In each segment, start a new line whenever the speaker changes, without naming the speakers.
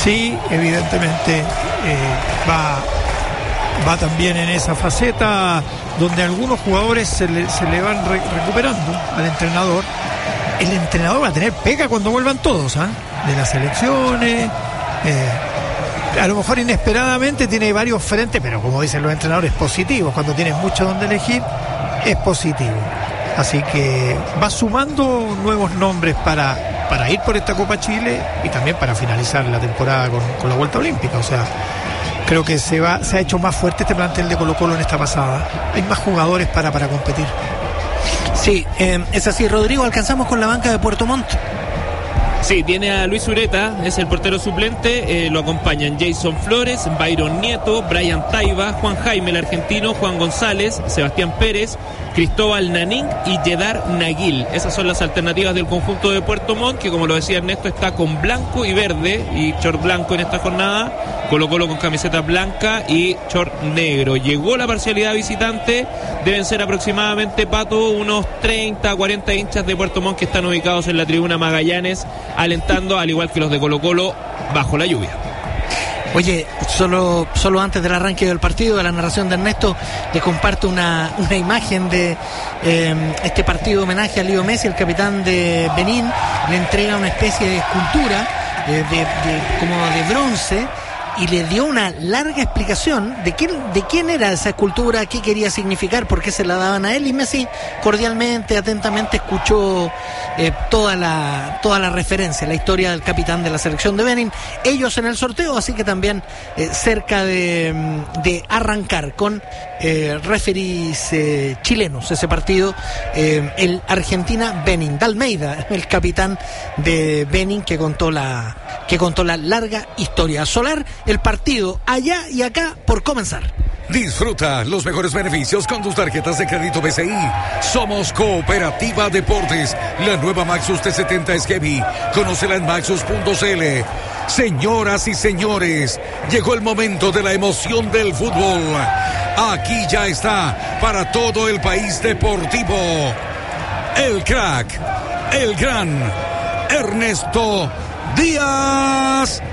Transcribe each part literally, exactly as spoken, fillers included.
Sí, evidentemente eh, va, va también en esa faceta donde algunos jugadores se le, se le van re- recuperando al entrenador. El entrenador va a tener pega cuando vuelvan todos, ¿eh? De las elecciones. Eh, a lo mejor inesperadamente tiene varios frentes, pero como dicen los entrenadores, positivos. Cuando tienes mucho donde elegir, es positivo. Así que va sumando nuevos nombres para, para ir por esta Copa Chile y también para finalizar la temporada con, con la Vuelta Olímpica. O sea, creo que se va se ha hecho más fuerte este plantel de Colo-Colo en esta pasada. Hay más jugadores para, para competir.
Sí, eh, es así. Rodrigo, alcanzamos con la banca de Puerto Montt.
Sí, tiene a Luis Ureta, es el portero suplente, eh, lo acompañan Jason Flores, Byron Nieto, Brian Taiba, Juan Jaime el argentino, Juan González, Sebastián Pérez, Cristóbal Nanín y Yedar Naguil. Esas son las alternativas del conjunto de Puerto Montt, que como lo decía Ernesto, está con blanco y verde y short blanco en esta jornada. Colo-Colo con camiseta blanca y short negro. Llegó la parcialidad visitante, deben ser aproximadamente, Pato, unos treinta, cuarenta hinchas de Puerto Montt que están ubicados en la tribuna Magallanes, alentando, al igual que los de Colo-Colo, bajo la lluvia.
Oye, solo, solo antes del arranque del partido, de la narración de Ernesto, le comparto una, una imagen de eh, este partido homenaje a Leo Messi. El capitán de Benín le entrega una especie de escultura eh, de, de, como de bronce, y le dio una larga explicación de quién, de quién era esa escultura, qué quería significar, por qué se la daban a él, y Messi cordialmente, atentamente escuchó eh, toda la toda la referencia, la historia del capitán de la selección de Benín. Ellos en el sorteo, así que también eh, cerca de, de arrancar con eh, referees eh, chilenos ese partido, eh, el Argentina-Benín. Dalmeida, el capitán de Benín, que contó la que contó la larga historia. Solar, el partido allá y acá por comenzar.
Disfruta los mejores beneficios con tus tarjetas de crédito B C I. Somos Cooperativa Deportes. La nueva Maxus T setenta es heavy. Conócela en maxus punto c l. Señoras y señores, llegó el momento de la emoción del fútbol. Aquí ya está para todo el país deportivo el crack, el gran Ernesto Díaz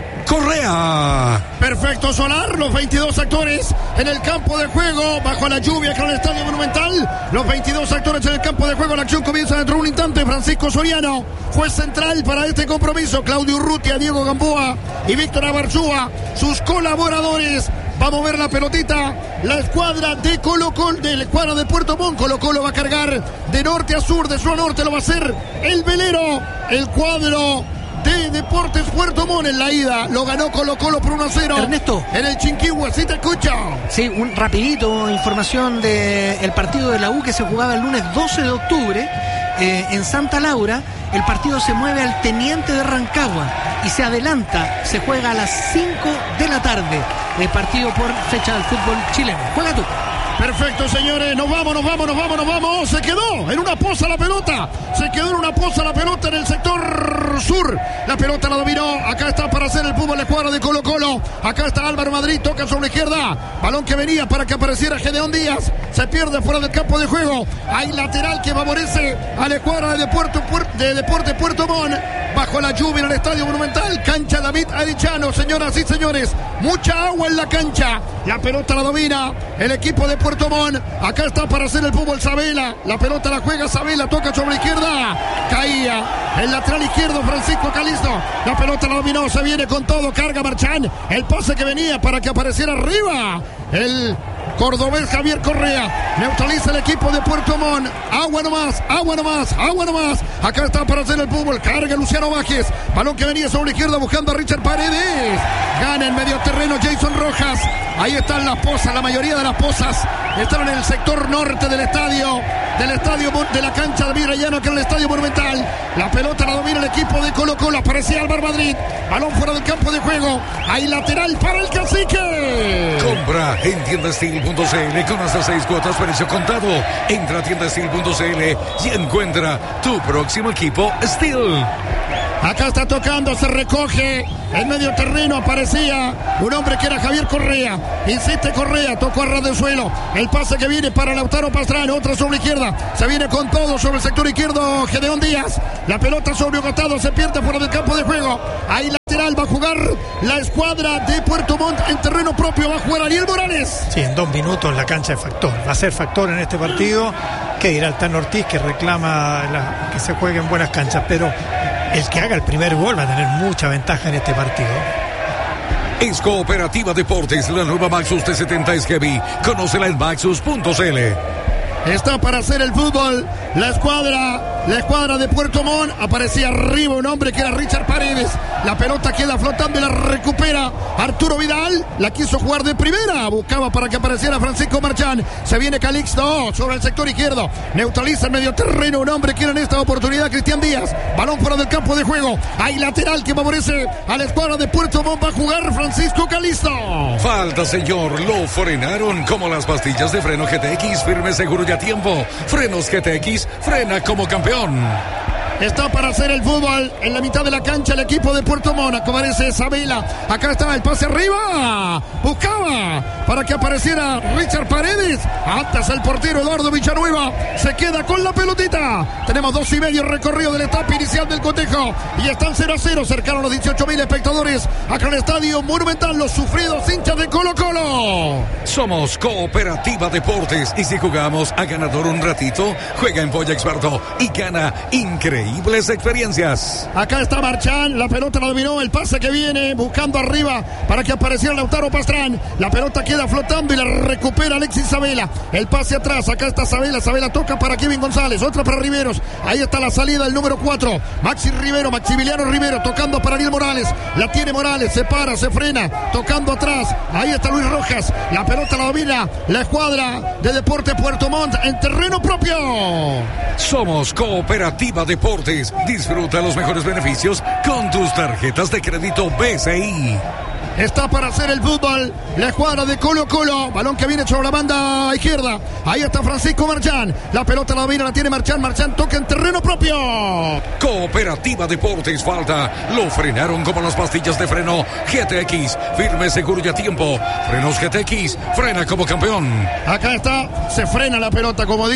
Correa.
Perfecto, Solar, los veintidós actores en el campo de juego, bajo la lluvia con el Estadio Monumental. Los veintidós actores en el campo de juego, la acción comienza dentro de un instante. Francisco Soriano, juez central para este compromiso. Claudio Urrutia, Diego Gamboa y Víctor Abarzúa, sus colaboradores. Va a mover la pelotita la escuadra de Colo-Colo, de la escuadra de Puerto Montt. Colo-Colo va a cargar de norte a sur, de sur a norte, lo va a hacer el velero, el cuadro de Deportes Puerto Montt. En la ida lo ganó Colo-Colo por uno a cero.
Ernesto,
en el Chinquihue, ¿sí te escucho?
Sí, un rapidito, información del partido de la U que se jugaba el lunes doce de octubre eh, en Santa Laura. El partido se mueve al Teniente de Rancagua y se adelanta, se juega a las cinco de la tarde, el partido por fecha del fútbol chileno. Juega tú.
Perfecto, señores, nos vamos, nos vamos, nos vamos, nos vamos. Se quedó en una poza la pelota. Se quedó en una poza la pelota en el sector sur. La pelota la dominó. Acá está para hacer el fútbol la escuadra de Colo-Colo. Acá está Álvaro Madrid, toca sobre la izquierda. Balón que venía para que apareciera Gedeón Díaz. Se pierde fuera del campo de juego. Hay lateral que favorece a la escuadra de, Puerto, de Deporte Puerto Montt. Bajo la lluvia en el Estadio Monumental. Cancha David Arichano, señoras y señores. Mucha agua en la cancha. La pelota la domina el equipo de Puerto Montt. Acá está para hacer el fútbol Sabela. La pelota la juega Sabela, toca sobre la izquierda. Caía el lateral izquierdo Francisco Calisto. La pelota la dominó, se viene con todo, carga Marchán. El pase que venía para que apareciera arriba el cordobés Javier Correa. Neutraliza el equipo de Puerto Montt. Agua nomás, agua nomás, agua nomás. Acá está para hacer el fútbol. Carga Luciano Vázquez. Balón que venía sobre la izquierda buscando a Richard Paredes. Gana en medio terreno Jason Rojas. Ahí están las pozas, la mayoría de las pozas están en el sector norte del estadio, del estadio de la cancha de Virrellano, que es el Estadio Monumental. La pelota la domina el equipo de Colo-Colo. Aparecía Álvaro Madrid. Balón fuera del campo de juego. Hay lateral para el Cacique.
Compra en tienda steel punto c l con hasta seis cuotas, precio contado. Entra a tienda steel punto c l y encuentra tu próximo equipo Steel.
Acá está tocando, se recoge en medio terreno, aparecía un hombre que era Javier Correa. Insiste Correa, tocó a ras del suelo. El pase que viene para Lautaro Pastrana, otra sobre la izquierda. Se viene con todo sobre el sector izquierdo Gedeón Díaz. La pelota sobre un costado, se pierde fuera del campo de juego. Hay lateral Vidal, va a jugar la escuadra de Puerto Montt en terreno propio, va a jugar Ariel Morales.
Sí, en dos minutos la cancha es factor, va a ser factor en este partido. Que dirá el Tano Ortiz, que reclama la, que se juegue en buenas canchas, pero el que haga el primer gol va a tener mucha ventaja en este partido.
Es Cooperativa Deportes, la nueva Maxus T setenta es heavy. Conócela en maxus punto c l.
Está para hacer el fútbol la escuadra, la escuadra de Puerto Montt. Aparecía arriba un hombre que era Richard Paredes. La pelota queda flotando y la recupera Arturo Vidal. La quiso jugar de primera, buscaba para que apareciera Francisco Marchán. Se viene Calixto sobre el sector izquierdo, neutraliza el medio terreno un hombre que era en esta oportunidad Cristian Díaz. Balón fuera del campo de juego. Hay lateral que favorece a la escuadra de Puerto Montt. Va a jugar Francisco Calixto.
Falta, señor, lo frenaron como las pastillas de freno G T X, firme, seguro y a tiempo. Frenos G T X, frena como campeón.
Está para hacer el fútbol en la mitad de la cancha el equipo de Puerto Montt. Aparece Sabela. Acá está el pase arriba. Buscaba para que apareciera Richard Paredes. Antes el portero Eduardo Villanueva se queda con la pelotita. Tenemos dos y medio recorrido de la etapa inicial del cotejo. Y están cero a cero. Cercanos a los dieciocho mil espectadores acá en el estadio Monumental. Los sufridos hinchas de Colo Colo.
Somos Cooperativa Deportes. Y si jugamos a ganador un ratito, juega en Polla Experto y gana increíble. Increíbles experiencias.
Acá está Marchán, la pelota la dominó, el pase que viene buscando arriba para que apareciera Lautaro Pastrán. La pelota queda flotando y la recupera Alexis Sabela. El pase atrás, acá está Sabela, Sabela toca para Kevin González, otra para Riveros. Ahí está la salida del número cuatro, Maxi Rivero, Maximiliano Rivero, tocando para Ariel Morales. La tiene Morales, se para, se frena, tocando atrás. Ahí está Luis Rojas, la pelota la domina la escuadra de Deporte Puerto Montt en terreno propio.
Somos Cooperativa Deportes. Disfruta los mejores beneficios con tus tarjetas de crédito B C I.
Está para hacer el fútbol la escuadra de Colo Colo. Balón que viene sobre la banda izquierda. Ahí está Francisco Marchán. La pelota la domina, la tiene Marchán. Marchán toca en terreno propio.
Cooperativa Deportes, falta. Lo frenaron como las pastillas de freno G T X. Firme, seguro y a tiempo. Frenos G T X. Frena como campeón.
Acá está. Se frena la pelota, como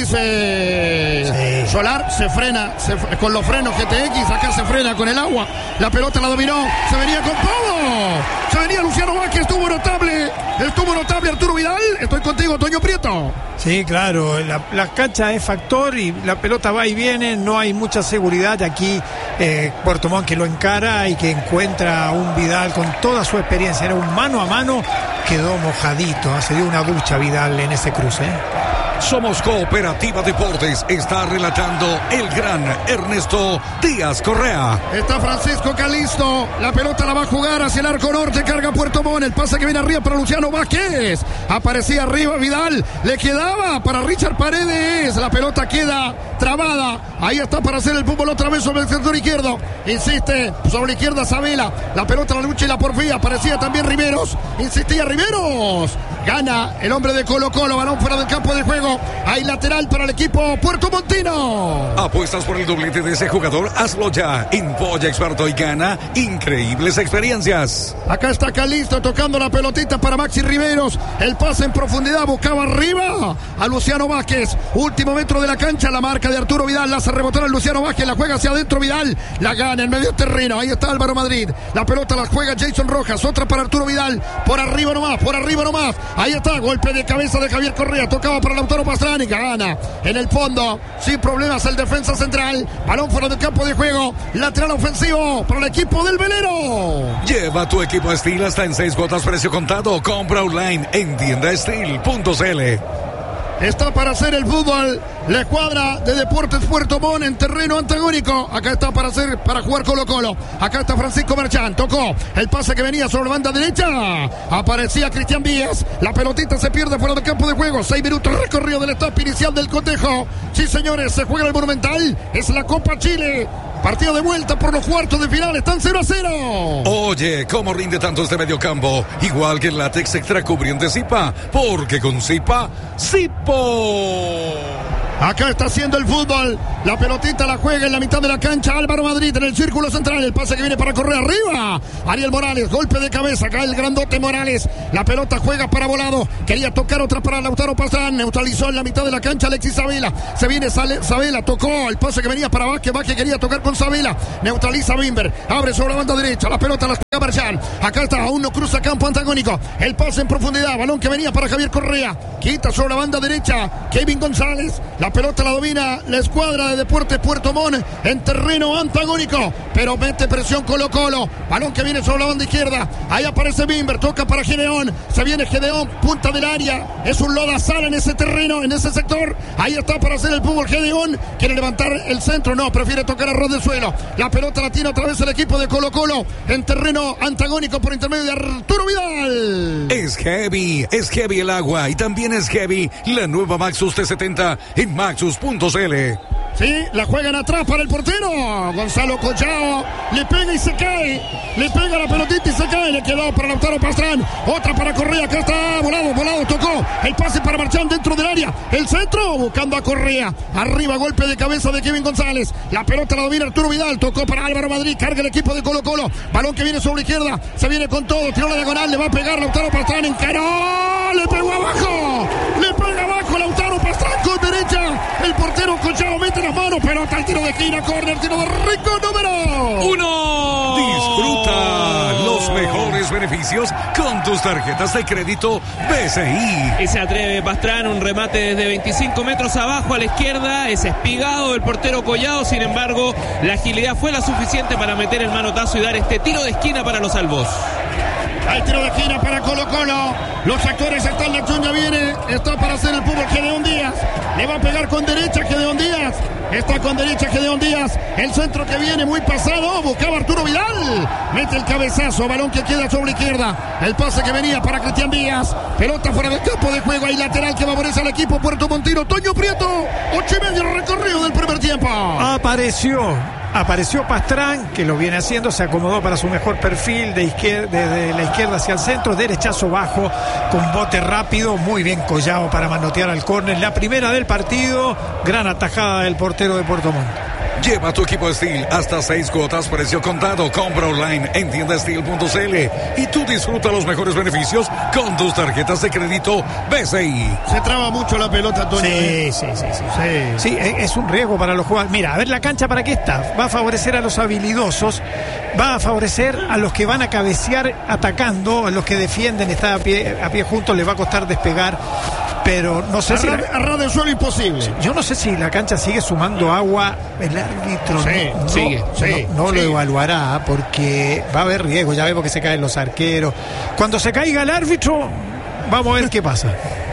dice sí. Solar. Se frena se, con los frenos G T X. Acá se frena con el agua. La pelota la dominó. Se venía con todo. Se venía Luciano Vázquez, estuvo notable, estuvo notable Arturo Vidal. Estoy contigo, Toño Prieto.
Sí, claro, la, la cancha es factor y la pelota va y viene, no hay mucha seguridad. Aquí eh, Puerto Montt que lo encara y que encuentra a un Vidal con toda su experiencia, era un mano a mano, quedó mojadito, se dio una ducha Vidal en ese cruce.
Somos Cooperativa Deportes. Está relatando el gran Ernesto Díaz Correa.
Está Francisco Calixto. La pelota la va a jugar hacia el arco norte. Carga Puerto Montt. El pase que viene arriba para Luciano Vázquez. Aparecía arriba Vidal. Le quedaba para Richard Paredes. La pelota queda trabada. Ahí está para hacer el fútbol otra vez sobre el sector izquierdo. Insiste sobre la izquierda Sabela. La pelota la lucha y la porfía. Aparecía también Riveros. Insistía Riveros. Gana el hombre de Colo Colo. Balón fuera del campo de juego. Hay lateral para el equipo puertomontino.
¿Apuestas por el doblete de ese jugador? Hazlo ya en Polla Experto y gana increíbles experiencias.
Acá está Calixto tocando la pelotita para Maxi Riveros. El pase en profundidad, buscaba arriba a Luciano Vázquez. Último metro de la cancha, la marca de Arturo Vidal. La hace rebotar a Luciano Vázquez, la juega hacia adentro Vidal. La gana en medio terreno. Ahí está Álvaro Madrid. La pelota la juega Jason Rojas. Otra para Arturo Vidal. Por arriba nomás, por arriba nomás. Ahí está, golpe de cabeza de Javier Correa. Tocaba para Lautaro Pastrán y gana en el fondo sin problemas el defensa central. Balón fuera del campo de juego, lateral ofensivo para el equipo del velero.
Lleva tu equipo a Steel hasta en seis cuotas precio contado. Compra online en tienda steel punto c l.
Está para hacer el fútbol la escuadra de Deportes Puerto Montt en terreno antagónico. Acá está para hacer, para jugar Colo Colo. Acá está Francisco Marchán. Tocó el pase que venía sobre la banda derecha. Aparecía Cristian Díaz. La pelotita se pierde fuera del campo de juego. Seis minutos recorrido de la etapa inicial del cotejo. Sí, señores, se juega el Monumental. Es la Copa Chile. Partido de vuelta por los cuartos de final. Están cero a cero.
Oye, ¿cómo rinde tanto este mediocampo? Igual que el látex extra cubriente Zipa. Porque con Zipa, Zipo.
Acá está haciendo el fútbol. La pelotita la juega en la mitad de la cancha. Álvaro Madrid en el círculo central. El pase que viene para correr arriba. Ariel Morales, golpe de cabeza. Acá el grandote Morales. La pelota juega para Volado. Quería tocar otra para Lautaro Pastrán. Neutralizó en la mitad de la cancha Alexis Sabela. Se viene Sabela. Tocó el pase que venía para Vázquez. Vázquez quería tocar con Sabela. Neutraliza Bimber. Abre sobre la banda derecha. La pelota la Marchán. Acá está, aún no cruza campo antagónico. El pase en profundidad, balón que venía para Javier Correa. Quita sobre la banda derecha Kevin González. La pelota la domina la escuadra de Deportes Puerto Montt en terreno antagónico, pero mete presión Colo Colo. Balón que viene sobre la banda izquierda. Ahí aparece Bimber, toca para Gedeón. Se viene Gedeón, punta del área. Es un lodazal en ese terreno, en ese sector. Ahí está para hacer el fútbol Gedeón. Quiere levantar el centro, no, prefiere tocar a ras del suelo. La pelota la tiene otra vez el equipo de Colo Colo en terreno antagónico por intermedio de Arturo Vidal.
Es heavy, es heavy el agua y también es heavy la nueva Maxus T setenta en maxus punto c l.
Sí, la juegan atrás para el portero Gonzalo Collao, le pega y se cae, le pega la pelotita y se cae, le quedó para Lautaro Pastrán, otra para Correa, acá está, volado, volado, tocó, el pase para Marchán dentro del área, el centro, buscando a Correa, arriba, golpe de cabeza de Kevin González, la pelota la domina Arturo Vidal, tocó para Álvaro Madrid, carga el equipo de Colo Colo, balón que viene sobre la izquierda, se viene con todo, tiró la diagonal, le va a pegar Lautaro Pastrán, encaró, le pegó abajo, le pega abajo Lautaro Pastrán con derecha, el portero Collao mete las manos, pelota al tiro de esquina, córner, tiro de Rico, número
uno.
Disfruta los mejores beneficios con tus tarjetas de crédito B C I.
Y se atreve Pastrán, un remate desde veinticinco metros abajo a la izquierda, es espigado del portero Collao, sin embargo, la agilidad fue la suficiente para meter el manotazo y dar este tiro de esquina para los albos.
Al tiro de esquina para Colo Colo. Los actores están, la chuña viene. Está para hacer el fútbol Gedeón Díaz. Le va a pegar con derecha Gedeón Díaz. Está con derecha Gedeón Díaz. El centro que viene muy pasado. Buscaba Arturo Vidal. Mete el cabezazo. Balón que queda sobre la izquierda. El pase que venía para Cristian Díaz. Pelota fuera del campo de juego. Ahí lateral que favorece al equipo Puerto Montino. Toño Prieto. Ocho y medio recorrido del primer tiempo.
Apareció. Apareció Pastrán, que lo viene haciendo, se acomodó para su mejor perfil de izquierda, desde la izquierda hacia el centro, derechazo bajo, con bote rápido, muy bien Collao para manotear al córner. La primera del partido, gran atajada del portero de Puerto Montt.
Lleva tu equipo Steel hasta seis cuotas, precio contado. Compra online en tienda steel punto c l y tú disfruta los mejores beneficios con tus tarjetas de crédito B C I.
Se traba mucho la pelota, Toño.
Sí, sí, sí, sí. Sí, sí, es un riesgo para los jugadores. Mira, a ver la cancha para qué está. Va a favorecer a los habilidosos, va a favorecer a los que van a cabecear atacando, a los que defienden, está a pie, a pie juntos, les va a costar despegar. Pero no sé
a
si
ra,
la,
a ras del suelo imposible.
Yo no sé si la cancha sigue sumando agua. El árbitro
sí,
no,
sigue,
no,
sí,
no, no
sí.
lo evaluará porque va a haber riesgo. Ya vemos que se caen los arqueros. Cuando se caiga el árbitro, vamos a ver qué pasa.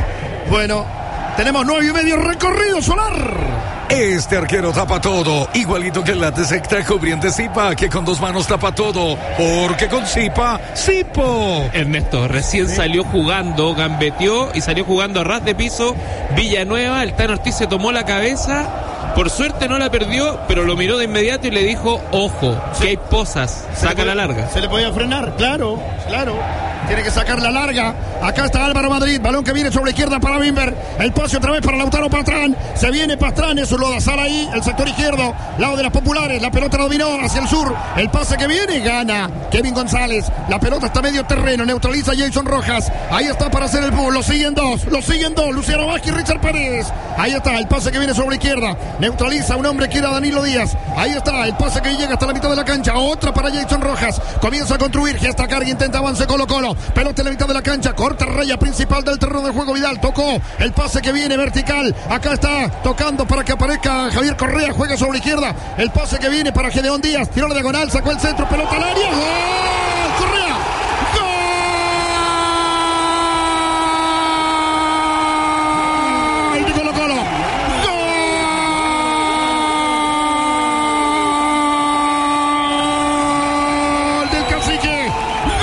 Bueno, tenemos nueve y medio recorrido solar.
Este arquero tapa todo, igualito que el late secta cubriente Zipa, que con dos manos tapa todo, porque con Zipa, Zipo.
Ernesto, recién sí. salió jugando, gambeteó y salió jugando a ras de piso Villanueva, el Tano Ortiz se tomó la cabeza, por suerte no la perdió, pero lo miró de inmediato y le dijo, ojo, sí. que hay posas, saca la larga.
Se le podía frenar, claro, claro. Tiene que sacar la larga. Acá está Álvaro Madrid. Balón que viene sobre la izquierda para Bimber. El pase otra vez para Lautaro Pastrán. Se viene Pastrán. Eso lo da Sala ahí. El sector izquierdo. Lado de las populares. La pelota la dominó hacia el sur. El pase que viene. Gana Kevin González. La pelota está medio terreno. Neutraliza Jason Rojas. Ahí está para hacer el fútbol. Lo siguen dos. Lo siguen dos. Luciano Vázquez y Richard Pérez. Ahí está. El pase que viene sobre la izquierda. Neutraliza un hombre que era Danilo Díaz. Ahí está. El pase que llega hasta la mitad de la cancha. Otra para Jason Rojas. Comienza a construir. Gesta carga. Intenta avance Colo Colo. Pelota en la mitad de la cancha, corta raya principal del terreno de juego. Vidal tocó el pase que viene vertical. Acá está tocando para que aparezca Javier Correa. Juega sobre la izquierda. El pase que viene para Gedeón Díaz. Tiró la diagonal, sacó el centro, pelota al área. ¡Gol! Correa. ¡Gol! De Colo Colo. ¡Gol! Del Cacique.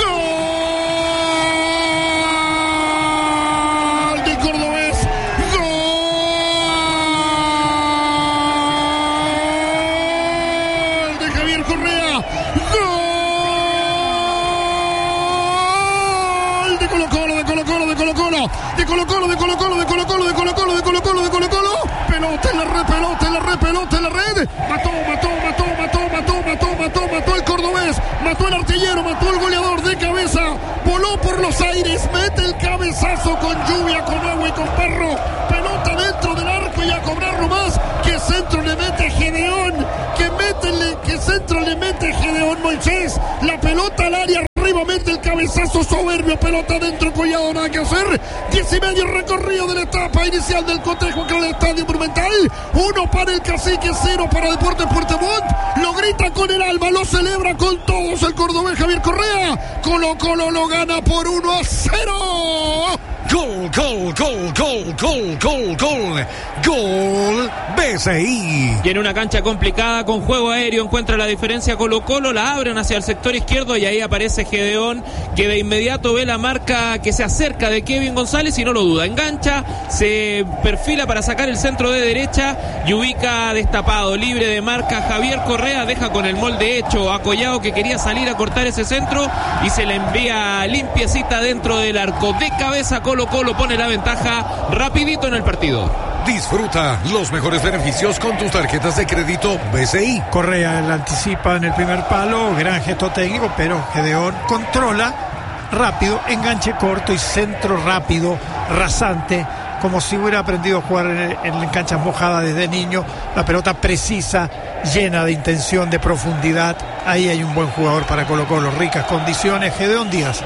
De Colo Colo, de Colo Colo, de Colo Colo, de Colo Colo, de Colo Colo, de Colo Colo. Pelota en la red, pelota en la red, pelota en la red. Mató, mató, mató, mató, mató, mató, mató, mató el cordobés. Mató el artillero, mató el goleador de cabeza. Voló por los aires, mete el cabezazo con lluvia, con agua y con perro. Pelota dentro del arco y a cobrar nomás. Que centro le mete Gedeón. Que, métele, que centro le mete Gedeón Moisés. La pelota al área. nuevamente el cabezazo soberbio, pelota dentro, Collado, nada que hacer. Diez y medio recorrido de la etapa inicial del cotejo acá en el Estadio Monumental. Uno para el Cacique, cero para Deportes Puerto Montt. Lo grita con el alma, lo celebra con todos el cordobés Javier Correa. Colo Colo lo gana por uno a cero.
Gol, gol, gol, gol, gol, gol, gol, gol, B C I.
Y en una cancha complicada con juego aéreo encuentra la diferencia Colo Colo, la abren hacia el sector izquierdo y ahí aparece Gedeón, que de inmediato ve la marca que se acerca de Kevin González y no lo duda, engancha, se perfila para sacar el centro de derecha y ubica destapado, libre de marca Javier Correa, deja con el molde hecho a Collado, que quería salir a cortar ese centro y se le envía limpiecita dentro del arco de cabeza. Colo Colo pone la ventaja rapidito en el partido.
Disfruta los mejores beneficios con tus tarjetas de crédito B C I.
Correa la anticipa en el primer palo, gran gesto técnico, pero Gedeón controla rápido, enganche corto y centro rápido, rasante, como si hubiera aprendido a jugar en, en canchas mojadas desde niño. La pelota precisa, llena de intención, de profundidad. Ahí hay un buen jugador para Colo Colo, ricas condiciones. Gedeón Díaz.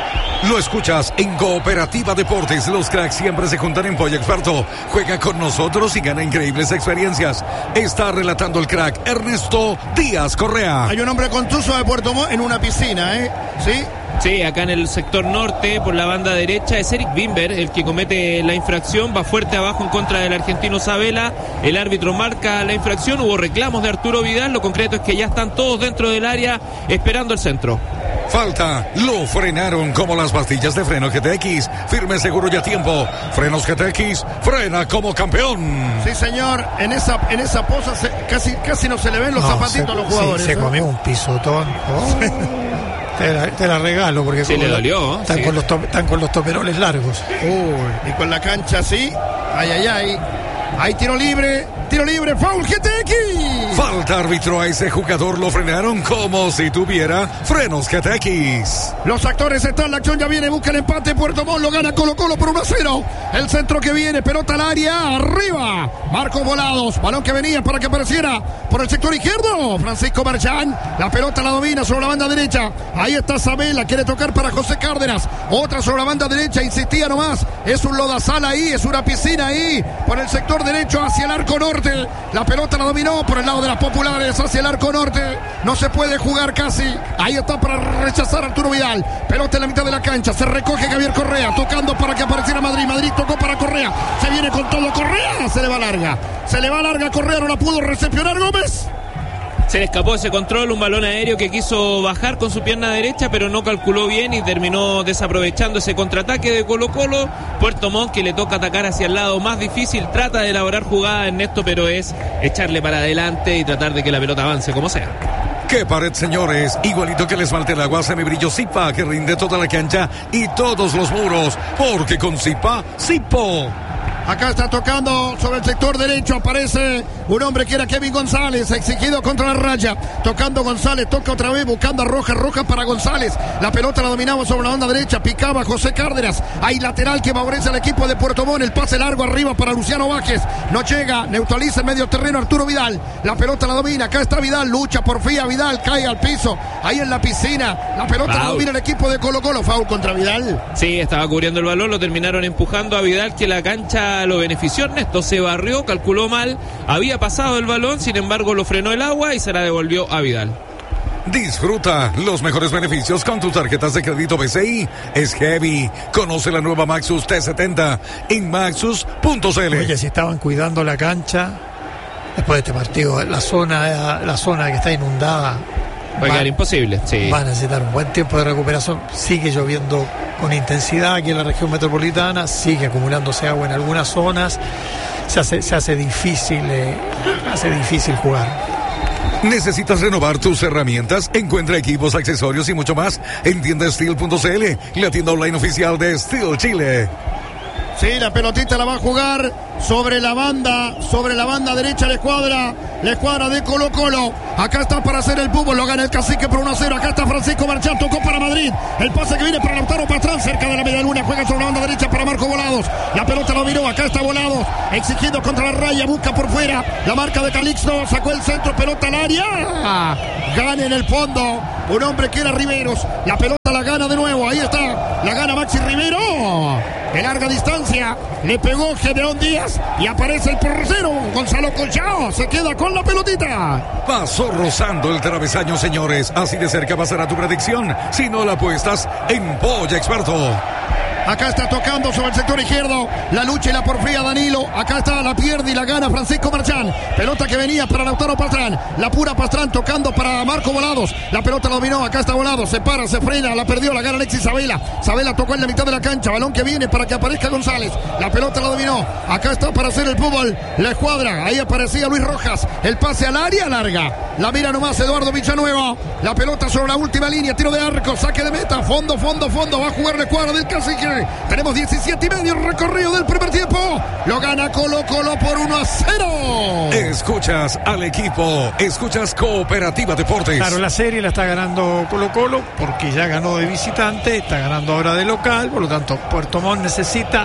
Lo escuchas en Cooperativa Deportes. Los cracks siempre se juntan en Pollo Experto. Juega con nosotros y gana increíbles experiencias. Está relatando el crack Ernesto Díaz Correa.
Hay un hombre contuso de Puerto Montt en una piscina, ¿eh? ¿Sí?
Sí, acá en el sector norte, por la banda derecha, es Eric Bimber el que comete la infracción, va fuerte abajo en contra del argentino Sabela, el árbitro marca la infracción, hubo reclamos de Arturo Vidal, lo concreto es que ya están todos dentro del área esperando el centro.
Falta, lo frenaron como las pastillas de freno G T X, firme, seguro y a tiempo. Frenos G T X, frena como campeón.
Sí, señor, en esa, en esa posa se, casi, casi no se le ven los no, zapatitos se, a los jugadores.
Sí, se
¿eh?
comió un pisotón. Oh. Te la, te la regalo porque
sí, le dolió.
Están, sí. con los to, están con los toperoles largos.
Uy, y con la cancha así. Ay, ay, ay. Hay tiro libre. Tiro libre, foul G T X.
Falta árbitro a ese jugador, lo frenaron como si tuviera frenos G T X.
Los actores están en la acción, ya viene, busca el empate, Puerto Montt lo gana Colo Colo por uno a cero. El centro que viene, pelota al área, arriba. Marcos Volados, balón que venía para que apareciera por el sector izquierdo. Francisco Marchán, la pelota la domina sobre la banda derecha. Ahí está Sabela, quiere tocar para José Cárdenas. Otra sobre la banda derecha, insistía nomás. Es un lodazal ahí, es una piscina ahí. Por el sector derecho hacia el arco norte. La pelota la dominó por el lado de las populares hacia el arco norte. No se puede jugar casi. Ahí está para rechazar a Arturo Vidal. Pelota en la mitad de la cancha. Se recoge Javier Correa. Tocando para que apareciera Madrid. Madrid tocó para Correa. Se viene con todo Correa. Se le va larga. Se le va larga Correa. No la pudo recepcionar Gómez.
Se le escapó ese control, un balón aéreo que quiso bajar con su pierna derecha, pero no calculó bien y terminó desaprovechando ese contraataque de Colo Colo. Puerto Montt, que le toca atacar hacia el lado más difícil, trata de elaborar jugada Ernesto, pero es echarle para adelante y tratar de que la pelota avance como sea.
¡Qué pared, señores! Igualito que el esmalte el agua, semibrillo Zipa, que rinde toda la cancha y todos los muros, porque con Zipa, Zipo.
Acá está tocando sobre el sector derecho. Aparece un hombre que era Kevin González, exigido contra la raya. Tocando González, toca otra vez, buscando a Roja. Roja para González. La pelota la dominaba sobre la banda derecha. Picaba José Cárdenas. Hay lateral que favorece al equipo de Puerto Montt. El pase largo arriba para Luciano Vázquez. No llega, neutraliza en medio terreno Arturo Vidal. La pelota la domina. Acá está Vidal, lucha, porfía Vidal, cae al piso. Ahí en la piscina. La pelota foul. La domina el equipo de Colo Colo. Foul contra Vidal.
Sí, estaba cubriendo el balón. Lo terminaron empujando a Vidal, que la cancha lo benefició. Ernesto se barrió, calculó mal, había pasado el balón, sin embargo lo frenó el agua y se la devolvió a Vidal.
Disfruta los mejores beneficios con tus tarjetas de crédito B C I. Es heavy. Conoce la nueva Maxus T setenta en maxus punto c l.
Oye, si estaban cuidando la cancha después de este partido, la zona, la zona que está inundada
va a quedar imposible, sí.
Va a necesitar un buen tiempo de recuperación. Sigue lloviendo con intensidad aquí en la región metropolitana, sigue acumulándose agua en algunas zonas. Se hace, se hace difícil, eh, hace difícil jugar.
¿Necesitas renovar tus herramientas? Encuentra equipos, accesorios y mucho más en tienda steel punto c l, la tienda online oficial de Steel Chile.
Sí, la pelotita la va a jugar sobre la banda, sobre la banda derecha la escuadra, la escuadra de Colo Colo. Acá está para hacer el fútbol, lo gana el Cacique por uno a cero. Acá está Francisco Marchán, tocó para Madrid. El pase que viene para Lautaro Pastrán, cerca de la media luna, juega sobre la banda derecha para Marco Volados. La pelota lo miró, acá está Volados, exigiendo contra la raya, busca por fuera. La marca de Calixto, sacó el centro, pelota al área. Gana en el fondo un hombre que era Riveros. La pelota la larga distancia. Le pegó Gedeón Díaz y aparece el portero Gonzalo Collao. Se queda con la pelotita.
Pasó rozando el travesaño, señores. Así de cerca pasará tu predicción. Si no la apuestas en Polla Experto.
Acá está tocando sobre el sector izquierdo. La lucha y la porfía Danilo. Acá está, la pierde y la gana Francisco Marchán. Pelota que venía para Lautaro Pastrán. La pura Pastrán tocando para Marco Volados. La pelota la dominó. Acá está Volados. Se para, se frena. La perdió. La gana Alexis Sabela. Sabela tocó en la mitad de la cancha. Balón que viene para que aparezca González. La pelota la dominó. Acá está para hacer el fútbol. La escuadra. Ahí aparecía Luis Rojas. El pase al área larga. La mira nomás Eduardo Villanueva. La pelota sobre la última línea. Tiro de arco. Saque de meta. Fondo, fondo, fondo. Va a jugar la escuadra del Cacique. Tenemos diecisiete y medio recorrido del primer tiempo. Lo gana Colo Colo por uno a cero.
Escuchas al equipo. Escuchas Cooperativa Deportes.
Claro, la serie la está ganando Colo Colo porque ya ganó de visitante, está ganando ahora de local. Por lo tanto, Puerto Montt necesita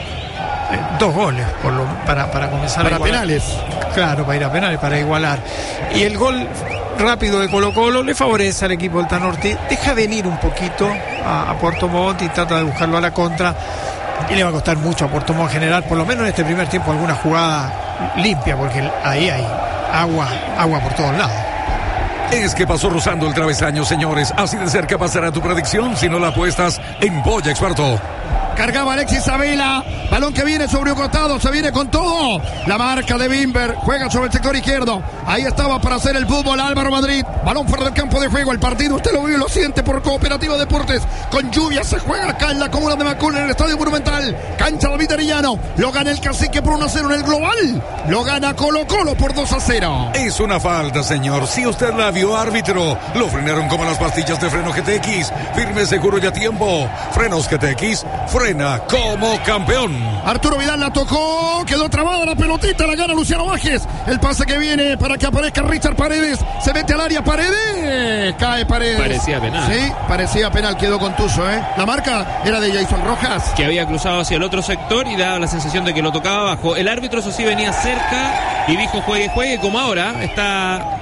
eh, dos goles por lo, para, para comenzar
para
a igualar.
penales.
Claro, para ir a penales, para igualar. Y el gol rápido de Colo Colo le favorece al equipo del Tan Ortiz, deja venir un poquito a, a Puerto Montt y trata de buscarlo a la contra, y le va a costar mucho a Puerto Montt generar por lo menos en este primer tiempo alguna jugada limpia, porque ahí hay agua, agua por todos lados.
Es que pasó rozando el travesaño, señores. Así de cerca pasará tu predicción si no la apuestas en Polla Experto.
Cargaba Alexis Sabela. Balón que viene sobre un costado. Se viene con todo. La marca de Bimber. Juega sobre el sector izquierdo. Ahí estaba para hacer el fútbol Álvaro Madrid. Balón fuera del campo de juego. El partido usted lo vive y lo siente por Cooperativa Deportes. Con lluvia se juega acá en la comuna de Macul, en el Estadio Monumental. Cancha David Arellano. Lo gana el Cacique por uno a cero en el global. Lo gana Colo Colo por dos a cero.
Es una falta, señor. Si usted la vio, árbitro. Lo frenaron como las pastillas de freno G T X. Firme, seguro y a tiempo. Frenos G T X. Frena como campeón.
Arturo Vidal la tocó. Quedó trabada la pelotita. La gana Luciano Bajes. El pase que viene para que aparezca Richard Paredes. Se mete al área Paredes. Cae Paredes.
Parecía penal.
Sí, parecía penal. Quedó contuso, ¿eh? La marca era de Jason Rojas,
que había cruzado hacia el otro sector y daba la sensación de que lo tocaba abajo. El árbitro, eso sí, venía cerca y dijo juegue, juegue, como ahora está...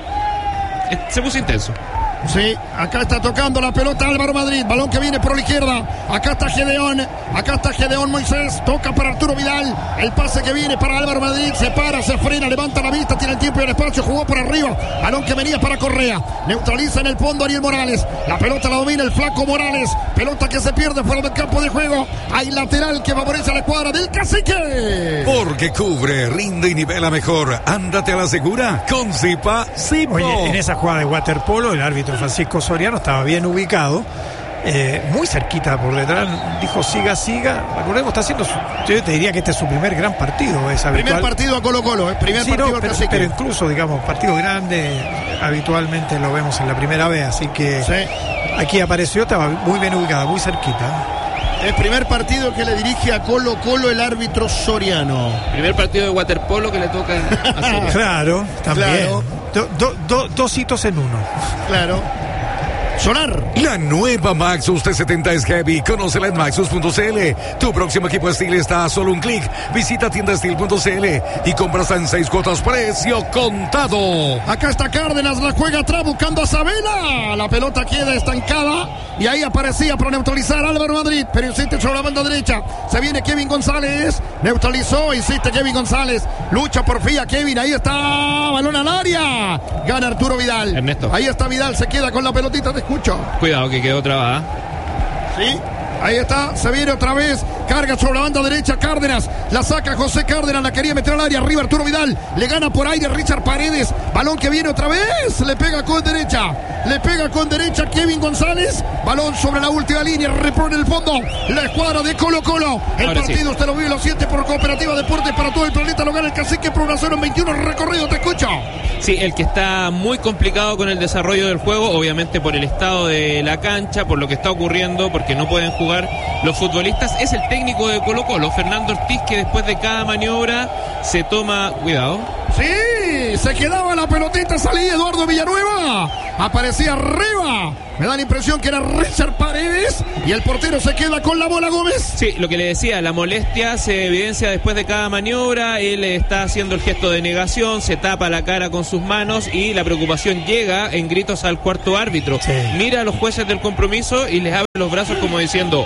Se puso intenso.
Sí, acá está tocando la pelota Álvaro Madrid. Balón que viene por la izquierda. Acá está Gedeón. Acá está Gedeón Moisés. Toca para Arturo Vidal. El pase que viene para Álvaro Madrid. Se para, se frena, levanta la vista. Tiene el tiempo y el espacio. Jugó por arriba. Balón que venía para Correa. Neutraliza en el fondo Ariel Morales. La pelota la domina el flaco Morales. Pelota que se pierde fuera del campo de juego. Hay lateral que favorece a la escuadra del Cacique.
Porque cubre, rinde y nivela mejor. Ándate a la segura con Zipa Zipo.
Oye, en esa jugada de waterpolo el árbitro Francisco Soriano estaba bien ubicado, eh, muy cerquita por detrás, dijo siga, siga. Recordemos, está haciendo su, yo te diría que este es su primer gran partido, es habitual.
Primer partido a Colo Colo, ¿eh? Primer
sí,
partido
no,
al
pero,
Cacique.
pero incluso, digamos, partido grande habitualmente lo vemos en la primera vez, así que sí. Aquí apareció, estaba muy bien ubicada, muy cerquita.
El primer partido que le dirige a Colo Colo el árbitro Soriano.
Primer partido de waterpolo que le toca hacer.
Claro, también.
Claro.
Do, do, do, dos hitos en uno.
Claro. Sonar.
La nueva Maxus T setenta es heavy. Conócela en maxus punto c l. Tu próximo equipo Steel está a solo un clic. Visita tienda steel punto c l y compra hasta en seis cuotas, precio contado.
Acá está Cárdenas, la juega atrás buscando a Sabela. La pelota queda estancada y ahí aparecía para neutralizar a Álvaro Madrid, pero insiste sobre la banda derecha. Se viene Kevin González. Neutralizó, insiste Kevin González. Lucha por fía Kevin, ahí está. Balón al área. Gana Arturo Vidal.
Ernesto.
Ahí está Vidal, se queda con la pelotita de escucho.
Cuidado que quedó trabada.
Sí, ahí está, se viene otra vez. Carga sobre la banda derecha Cárdenas. La saca José Cárdenas, la quería meter al área. Arriba Arturo Vidal, le gana por aire Richard Paredes. Balón que viene otra vez. Le pega con derecha. Le pega con derecha Kevin González. Balón sobre la última línea. Repone el fondo. La escuadra de Colo Colo. El
Ahora
partido
sí.
usted lo vive y lo siente por Cooperativa Deportes para todo el planeta. Lo gana el Cacique por una cero en veintiuno recorrido. Te escucho.
Sí, el que está muy complicado con el desarrollo del juego, obviamente por el estado de la cancha, por lo que está ocurriendo, porque no pueden jugar los futbolistas, es el técnico de Colo Colo, Fernando Ortiz, que después de cada maniobra se toma... Cuidado.
Sí, se quedaba la pelotita, salía Eduardo Villanueva, aparecía arriba. Me da la impresión que era Richard Paredes y el portero se queda con la bola, Gómez.
Sí, lo que le decía, la molestia se evidencia después de cada maniobra. Él está haciendo el gesto de negación, se tapa la cara con sus manos y la preocupación llega en gritos al cuarto árbitro.
Sí.
Mira a los jueces del compromiso y les abre los brazos como diciendo...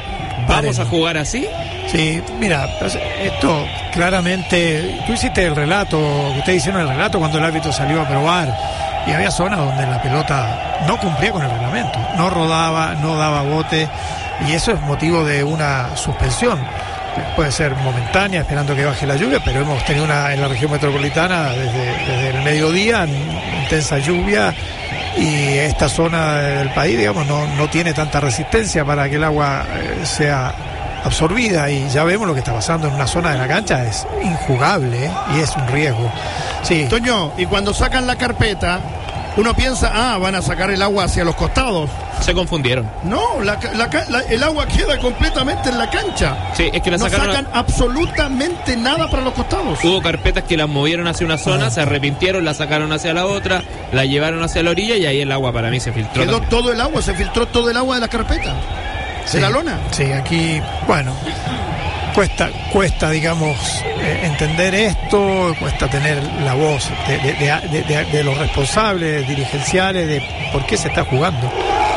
¿Vamos a jugar así?
Sí, mira, esto claramente, tú hiciste el relato, ustedes hicieron el relato cuando el árbitro salió a probar y había zonas donde la pelota no cumplía con el reglamento, no rodaba, no daba bote y eso es motivo de una suspensión. Puede ser momentánea, esperando que baje la lluvia, pero hemos tenido una en la región metropolitana desde, desde el mediodía, intensa lluvia, y esta zona del país, digamos, no, no tiene tanta resistencia para que el agua eh, sea absorbida, y ya vemos lo que está pasando en una zona de la cancha, es injugable, ¿eh? Y es un riesgo. Sí.
Toño, y cuando sacan la carpeta, uno piensa, ah, van a sacar el agua hacia los costados.
Se confundieron.
No, la, la, la, el agua queda completamente en la cancha.
Sí, es que la
no
sacaron
sacan a... absolutamente nada para los costados.
Hubo carpetas que las movieron hacia una zona, ah. se arrepintieron, la sacaron hacia la otra, la llevaron hacia la orilla y ahí el agua para mí se filtró.
Quedó
también.
todo el agua, se filtró todo el agua de la carpeta.
Sí,
de la lona.
Sí, aquí, bueno, cuesta, cuesta, digamos, eh, entender esto, cuesta tener la voz de, de, de, de, de los responsables dirigenciales de por qué se está jugando.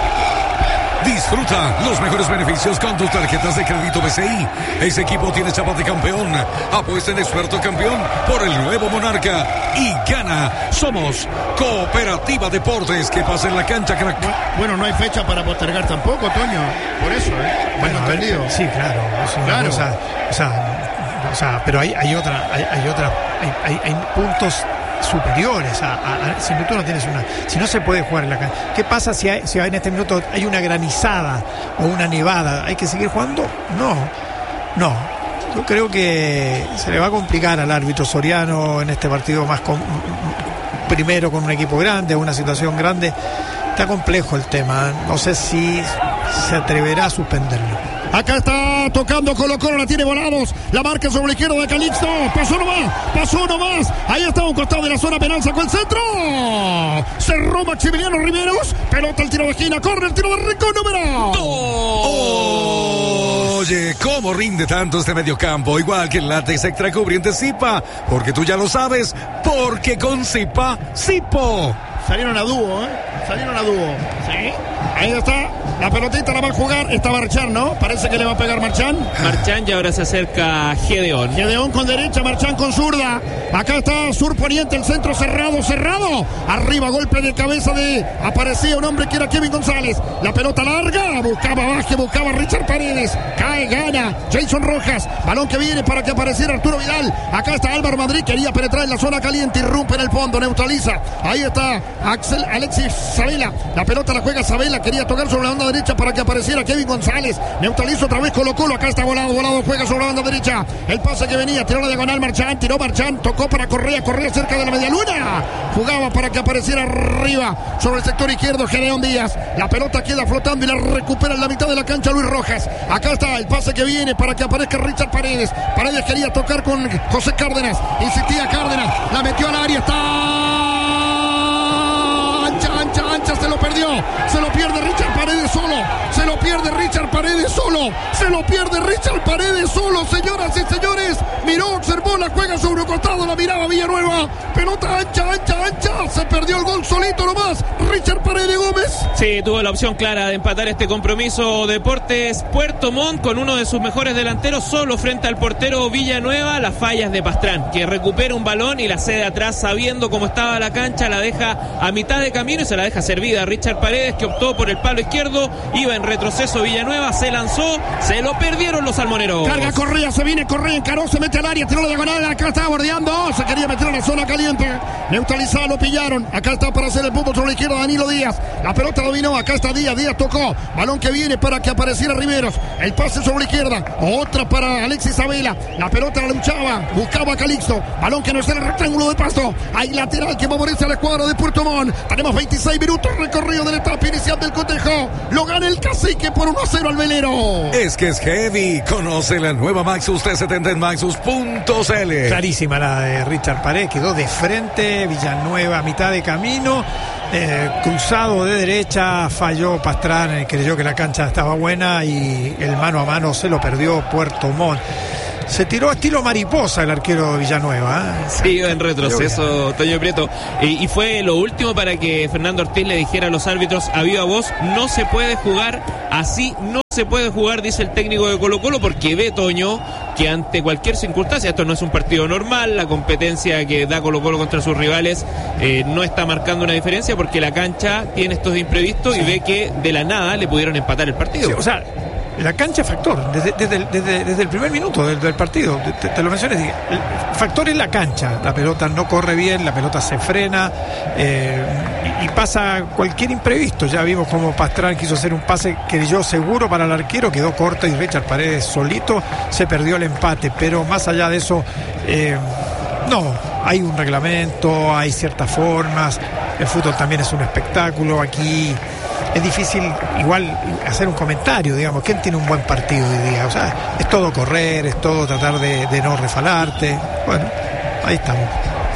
Disfruta los mejores beneficios con tus tarjetas de crédito B C I. Ese equipo tiene chapa de campeón. Apuesta en experto campeón por el nuevo Monarca y gana. Somos Cooperativa Deportes. Que pasa en la cancha, crack.
Bueno, no hay fecha para postergar tampoco, Toño. Por eso, ¿eh? Bueno, entendido.
Sí, claro. Es una
claro.
Cosa, o sea, o sea, pero hay, hay otra, hay, hay otra, hay, hay, hay puntos superiores a, a, a si tú no tienes una, si no se puede jugar en la cancha. ¿Qué pasa si, hay, si en este minuto hay una granizada o una nevada? ¿Hay que seguir jugando? No, no. Yo creo que se le va a complicar al árbitro Soriano en este partido, más con, primero con un equipo grande, una situación grande. Está complejo el tema. No sé si se atreverá a suspenderlo.
Acá está tocando Colo Colo, la tiene Volados, la marca sobre la izquierda de Calixto, pasó nomás, pasó nomás, ahí está un costado de la zona penal, sacó el centro, cerró Maximiliano Riveros, pelota el tiro de esquina, corre el tiro de rincón número
dos. Oye, ¿cómo rinde tanto este mediocampo? Igual que el látex extra cubriente Zipa, porque tú ya lo sabes, porque con Zipa, Zipo.
Salieron a dúo, ¿eh? Salieron a dúo. Sí. Ahí está. La pelotita la va a jugar. Está Marchán, ¿no? Parece que le va a pegar Marchán.
Marchán, y ahora se acerca Gedeón.
Gedeón con derecha, Marchán con zurda. Acá está Sur Poniente, el centro cerrado, cerrado. Arriba, golpe de cabeza de... Aparecía un hombre que era Kevin González. La pelota larga. Buscaba Baje, buscaba Richard Paredes. Cae, gana Jason Rojas. Balón que viene para que apareciera Arturo Vidal. Acá está Álvaro Madrid. Quería penetrar en la zona caliente. Irrumpe en el fondo, neutraliza. Ahí está Axel Alexis Sabela. La pelota la juega Sabela. Quería tocar sobre la banda derecha para que apareciera Kevin González. Neutraliza otra vez Colo Colo. Acá está Volado. Volado juega sobre la banda derecha. El pase que venía. Tiró la diagonal Marchán. Tiró Marchán. Tocó para Correa. Correa cerca de la media luna. Jugaba para que apareciera arriba sobre el sector izquierdo Gedeón Díaz. La pelota queda flotando y la recupera en la mitad de la cancha Luis Rojas. Acá está el pase que viene para que aparezca Richard Paredes. Paredes quería tocar con José Cárdenas. Insistía Cárdenas. La metió al área. Está ancha, ancha, se lo perdió, se lo pierde Richard Paredes solo, se lo pierde Richard Paredes solo, se lo pierde Richard Paredes solo, señoras y señores, miró, observó, la juega sobre un costado, la miraba Villanueva, pelota ancha, ancha, ancha, se perdió el gol solito nomás, Richard Paredes Gómez.
Sí, tuvo la opción clara de empatar este compromiso Deportes Puerto Montt con uno de sus mejores delanteros solo frente al portero Villanueva. Las fallas de Pastrán, que recupera un balón y la cede atrás sabiendo cómo estaba la cancha, la deja a mitad de camino y se la deja servida a Richard Paredes, que optó por el palo izquierdo, iba en retroceso Villanueva, se lanzó, se lo perdieron los salmoneros.
Carga Correa, se viene Correa, encaró, se mete al área, tiró la diagonal, acá estaba bordeando, se quería meter en la zona caliente, neutralizado, lo pillaron, acá está para hacer el punto sobre la izquierda Danilo Díaz, la pelota dominó, acá está Díaz, Díaz tocó, balón que viene para que apareciera Riveros, el pase sobre la izquierda, otra para Alexis Sabela, la pelota la luchaba, buscaba a Calixto, balón que no está en el rectángulo de pasto, hay lateral que favorece a la escuadra de Puerto Montt, tenemos veintiséis minutos recorrido de la etapa inicial del cotejo, lo gana el Cacique por uno a cero al velero.
Es que es heavy, conoce la nueva Maxus trescientos setenta en maxus punto c l.
Clarísima la de Richard Paredes, quedó de frente, Villanueva a mitad de camino, eh, cruzado de derecha, falló Pastrán, creyó que la cancha estaba buena y el mano a mano se lo perdió Puerto Montt. Se tiró estilo mariposa el arquero Villanueva. ¿eh?
Sí, en retroceso, Toño Prieto. Y, y fue lo último para que Fernando Ortiz le dijera a los árbitros a viva voz: no se puede jugar así, no se puede jugar, dice el técnico de Colo-Colo, porque ve, Toño, que ante cualquier circunstancia, esto no es un partido normal, la competencia que da Colo-Colo contra sus rivales eh, no está marcando una diferencia, porque la cancha tiene estos imprevistos, sí. Y ve que de la nada le pudieron empatar el partido.
Sí, o sea, la cancha es factor, desde, desde, desde, desde el primer minuto del, del partido, te, te lo mencioné, el factor es la cancha, la pelota no corre bien, la pelota se frena, eh, y, y pasa cualquier imprevisto. Ya vimos como Pastrán quiso hacer un pase que yo seguro para el arquero, quedó corto, y Richard Paredes solito se perdió el empate, pero más allá de eso, eh, no, hay un reglamento, hay ciertas formas, el fútbol también es un espectáculo, aquí es difícil igual hacer un comentario, digamos, ¿quién tiene un buen partido hoy día? O sea, es todo correr, es todo tratar de, de no refalarte. Bueno, ahí estamos.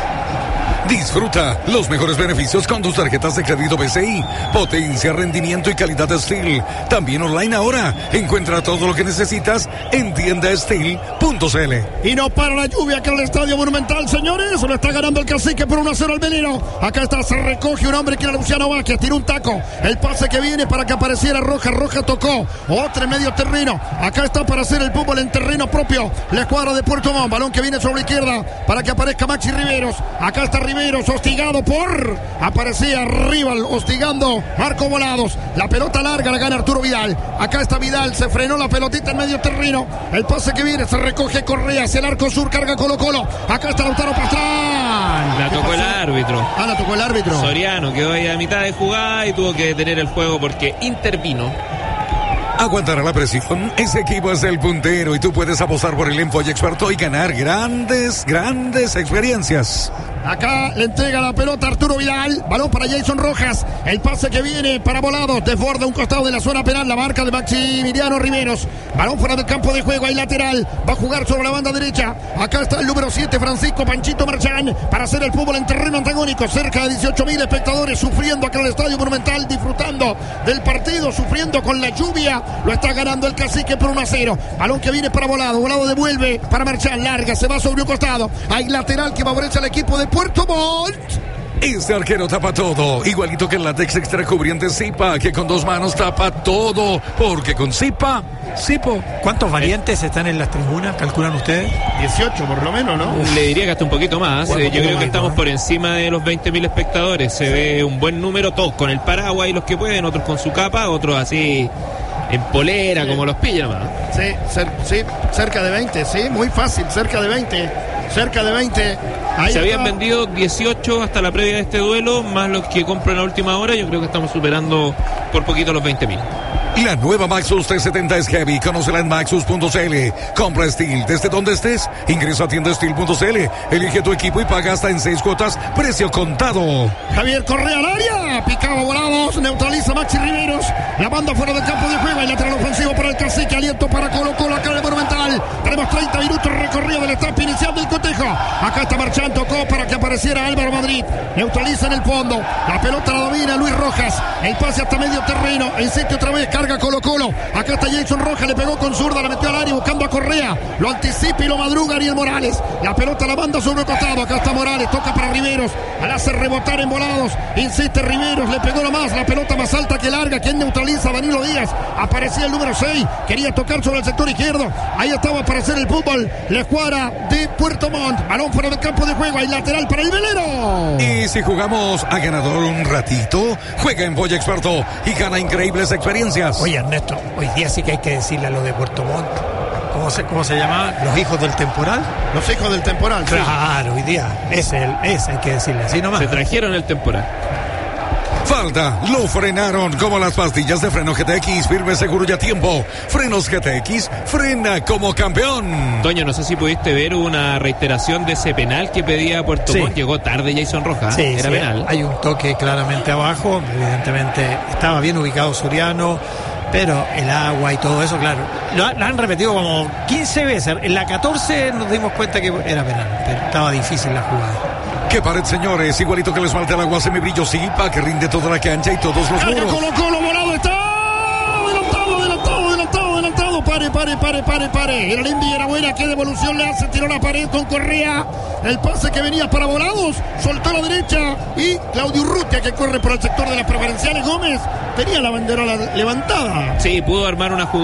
Disfruta los mejores beneficios con tus tarjetas de crédito B C I. Potencia, rendimiento y calidad de Steel. También online ahora. Encuentra todo lo que necesitas en tienda steel punto c l.
Y no para la lluvia acá en el Estadio Monumental, señores. Lo está ganando el Cacique por uno a cero al Veneno. Acá está, se recoge un hombre que era Luciano Vázquez. Tiró un taco. El pase que viene para que apareciera Roja. Roja tocó. Otra en medio terreno. Acá está para hacer el fútbol en terreno propio. La escuadra de Puerto Montt. Balón que viene sobre la izquierda para que aparezca Maxi Riveros. Acá está Riveros. Hostigado por, aparecía Rival, hostigando Marco Volados. La pelota larga la gana Arturo Vidal. Acá está Vidal, se frenó la pelotita en medio terreno. El pase que viene, se recoge Correa hacia el arco sur, carga Colo Colo. Acá está Lautaro Pastrán.
La tocó el árbitro.
Ah, la tocó el árbitro.
Soriano quedó ahí a mitad de jugada y tuvo que detener el juego porque intervino.
Aguantará la presión. Ese equipo es el puntero y tú puedes apostar por el Enfoy Experto y ganar grandes, grandes experiencias.
Acá le entrega la pelota Arturo Vidal. Balón para Jason Rojas. El pase que viene para Volados. Desborda un costado de la zona penal. La marca de Maximiliano Riveros. Balón fuera del campo de juego. Hay lateral. Va a jugar sobre la banda derecha. Acá está el número siete, Francisco Panchito Marchán, para hacer el fútbol en terreno antagónico. Cerca de dieciocho mil espectadores sufriendo acá en el Estadio Monumental. Disfrutando del partido. Sufriendo con la lluvia. Lo está ganando el Cacique por uno a cero. Balón que viene para Volado. Volado devuelve para Marchán. Larga. Se va sobre un costado. Hay lateral que favorece al equipo de Puerto Montt.
Este arquero tapa todo, igualito que el látex extra cubriente Zipa, que con dos manos tapa todo, porque con Zipa, Zipo.
¿Cuántos variantes están en las tribunas, calculan ustedes?
dieciocho por lo menos, ¿no?
Le diría que hasta un poquito más. Eh, yo creo que estamos por encima de los veinte mil espectadores. Se ve un buen número, todos con el paraguas y los que pueden, otros con su capa, otros así en polera, sí, como los pillan, ¿no?
Sí, cer- sí, cerca de veinte, sí, muy fácil, cerca de veinte. Cerca de veinte.
Ahí se habían vendido dieciocho hasta la previa de este duelo, más los que compran a última hora. Yo creo que estamos superando por poquito los veinte mil.
La nueva Maxus trescientos setenta es heavy. Conócela en maxus punto c l. Compra Steel desde donde estés. Ingresa a tienda steel punto c l. Elige tu equipo y paga hasta en seis cuotas. Precio contado.
Javier Correa al área. Picaba Volados. Neutraliza Maxi Riveros. La banda fuera del campo de juego. El lateral ofensivo para el Cacique. Aliento para Colo Colo acá en el Monumental. Tenemos treinta minutos recorrido del etapa inicial del cotejo. Acá está Marchán. Tocó para que apareciera Álvaro Madrid. Neutraliza en el fondo. La pelota la domina Luis Rojas. El pase hasta medio terreno. Insiste otra vez. Carga Colo Colo. Acá está Jason Rojas. Le pegó con zurda. La metió al área buscando a Correa. Lo anticipa y lo madruga Ariel Morales. La pelota la banda sobre el costado. Acá está Morales. Toca para Riveros. Al hacer rebotar en Volados. Insiste Riveros. Le pegó nomás. La pelota más alta que larga. ¿Quién neutraliza? Danilo Díaz. Aparecía el número seis. Quería tocar sobre el sector izquierdo. Ahí estaba para hacer el fútbol. La escuadra de Puerto Montt. Balón fuera del campo de juego. Hay lateral para el Velero.
Y si jugamos a ganador un ratito, juega en Boya Experto y gana increíbles experiencias.
Oye, Ernesto, hoy día sí que hay que decirle a los de Puerto Montt. ¿Cómo se, cómo se llama? ¿Los hijos del temporal?
Los hijos del temporal.
Claro, sí. Hoy día. Ese, el, ese hay que decirle así nomás.
Se trajeron el temporal.
Falta, lo frenaron como las pastillas de freno G T X, firme, seguro y a tiempo. Frenos G T X, frena como campeón.
Toño, no sé si pudiste ver una reiteración de ese penal que pedía Puerto sí. Montt. Llegó tarde Jason Rojas.
Sí,
era
sí,
penal.
Hay un toque claramente abajo. Evidentemente estaba bien ubicado Soriano, pero el agua y todo eso, claro. Lo, lo han repetido como quince veces. En la catorce nos dimos cuenta que era penal, pero estaba difícil la jugada.
¡Qué pared, señores! Igualito que les falta el agua semibrillo Zipa, que rinde toda la cancha y todos los muros.
Colo Colo, Volado está adelantado, adelantado, adelantado, adelantado. Pare, pare, pare, pare, pare. Era linda y era buena. ¿Qué devolución le hace? Tiró la pared con Correa. El pase que venía para Volados. Soltó a la derecha. Y Claudio Urrutia, que corre por el sector de las preferenciales. Gómez tenía la banderola levantada.
Sí, pudo armar una jugada